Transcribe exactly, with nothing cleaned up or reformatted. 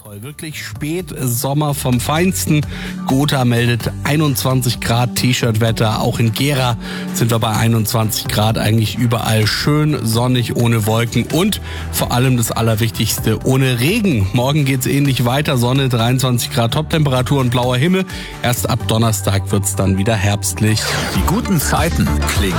Toll, wirklich Spätsommer vom Feinsten. Gotha meldet einundzwanzig Grad T-Shirt-Wetter. Auch in Gera sind wir bei einundzwanzig Grad. Eigentlich überall schön sonnig, ohne Wolken und vor allem das Allerwichtigste, ohne Regen. Morgen geht's ähnlich weiter. Sonne, dreiundzwanzig Grad Toptemperatur und blauer Himmel. Erst ab Donnerstag wird's dann wieder herbstlich. Die guten Zeiten klingen